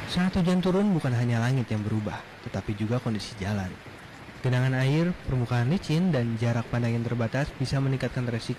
Saat hujan turun bukan hanya langit yang berubah, tetapi juga kondisi jalan. Genangan air, permukaan licin, dan jarak pandang yang terbatas bisa meningkatkan resiko